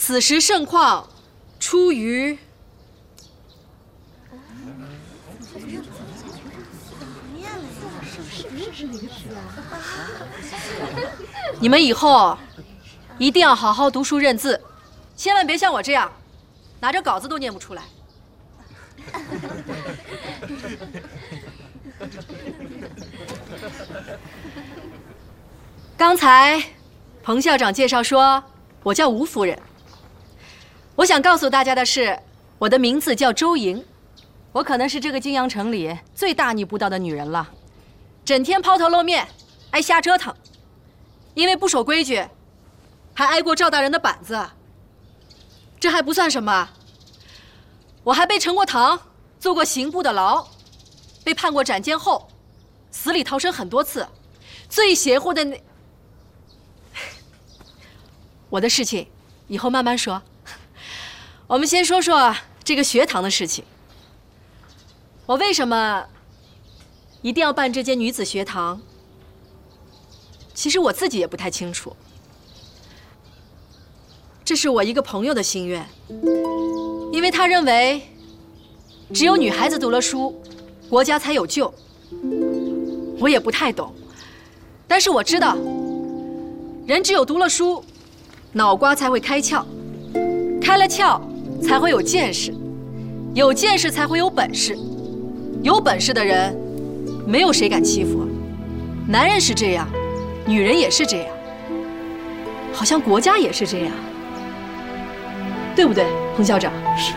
此时盛况出于你们以后一定要好好读书认字，千万别像我这样，拿着稿子都念不出来。刚才彭校长介绍说，我叫吴夫人。我想告诉大家的是，我的名字叫周莹，我可能是这个金阳城里最大逆不道的女人了，整天抛头露面，爱瞎折腾。因为不守规矩，还挨过赵大人的板子。这还不算什么，我还被盛过堂，坐过刑部的牢，被判过斩监候，死里逃生很多次。最邪乎的那……我的事情以后慢慢说。我们先说说这个学堂的事情。我为什么一定要办这间女子学堂？其实我自己也不太清楚。这是我一个朋友的心愿，因为他认为，只有女孩子读了书，国家才有救。我也不太懂，但是我知道，人只有读了书，脑瓜才会开窍，开了窍才会有见识，有见识才会有本事，有本事的人，没有谁敢欺负。男人是这样，女人也是这样，好像国家也是这样，对不对，彭校长？是。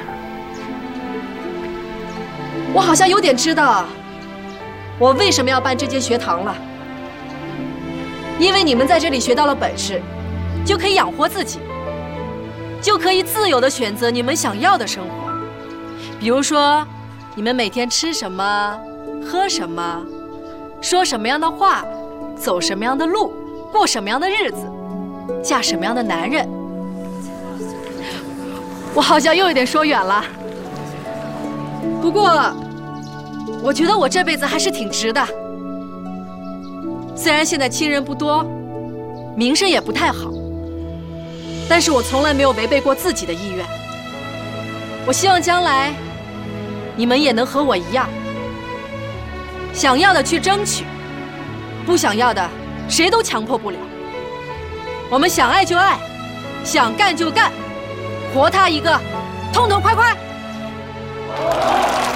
我好像有点知道，我为什么要办这间学堂了。因为你们在这里学到了本事，就可以养活自己，就可以自由地选择你们想要的生活。比如说，你们每天吃什么，喝什么，说什么样的话，走什么样的路，过什么样的日子，嫁什么样的男人。我好像又有点说远了，不过我觉得我这辈子还是挺值的。虽然现在亲人不多，名声也不太好，但是我从来没有违背过自己的意愿。我希望将来你们也能和我一样，想要的去争取，不想要的谁都强迫不了。我们想爱就爱，想干就干，活他一个，痛痛快快。